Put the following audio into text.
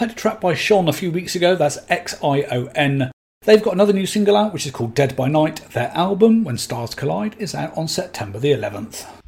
played a track by Xion a few weeks ago, that's Xion. They've got another new single out which is called Dead by Night. Their album, When Stars Collide, is out on September the 11th.